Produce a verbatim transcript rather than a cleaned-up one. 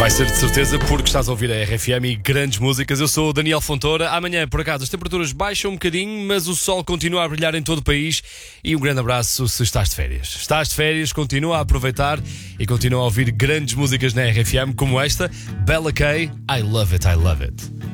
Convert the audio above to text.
Vai ser de certeza porque estás a ouvir a R F M e grandes músicas. Eu sou o Daniel Fontoura. Amanhã, por acaso, as temperaturas baixam um bocadinho, mas o sol continua a brilhar em todo o país. E um grande abraço se estás de férias. Estás de férias, continua a aproveitar e continua a ouvir grandes músicas na R F M, como esta, Bella K, I Love It, I Love It.